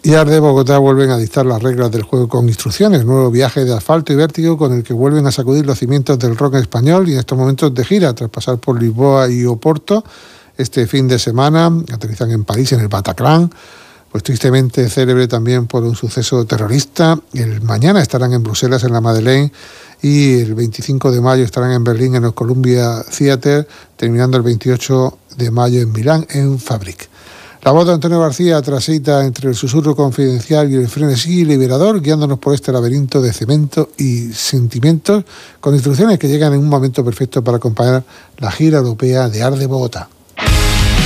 Y Art de Bogotá vuelven a dictar las reglas del juego con instrucciones, nuevo viaje de asfalto y vértigo con el que vuelven a sacudir los cimientos del rock español y en estos momentos de gira, tras pasar por Lisboa y Oporto. Este fin de semana aterrizan en París, en el Bataclan, pues tristemente célebre también por un suceso terrorista. El mañana estarán en Bruselas, en la Madeleine, y el 25 de mayo estarán en Berlín, en el Columbia Theatre, terminando el 28 de mayo en Milán, en Fabric. La voz de Antonio García transita entre el susurro confidencial y el frenesí liberador, guiándonos por este laberinto de cemento y sentimientos, con instrucciones que llegan en un momento perfecto para acompañar la gira europea de Art de Bogotá.